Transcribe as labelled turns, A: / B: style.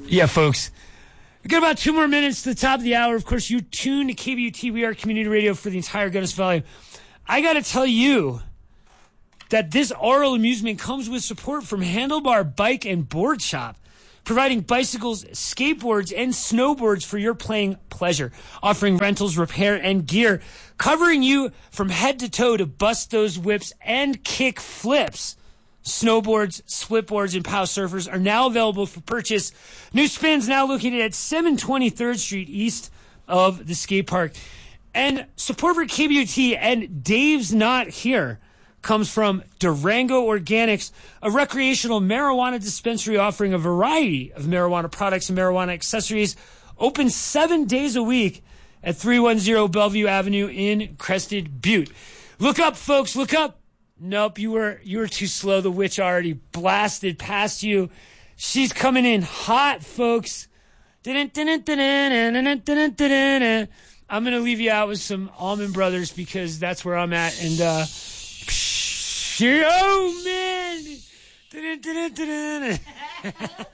A: Yeah, folks. We got about 2 more minutes to the top of the hour. Of course, you're tuned to KBUT. We are community radio for the entire Gunnis Valley. I got to tell you that this oral amusement comes with support from Handlebar Bike and Board Shop, providing bicycles, skateboards, and snowboards for your playing pleasure, offering rentals, repair, and gear, covering you from head to toe to bust those whips and kick flips. Snowboards, splitboards, and POW surfers are now available for purchase. New Spins now located at 723rd Street east of the skate park. And support for KBUT and Dave's Not Here comes from Durango Organics, a recreational marijuana dispensary offering a variety of marijuana products and marijuana accessories. Open 7 days a week at 310 Bellevue Avenue in Crested Butte. Look up, folks, look up. Nope, you were too slow. The witch already blasted past you. She's coming in hot, folks. I'm going to leave you out with some Allman Brothers because that's where I'm at. And, oh, man.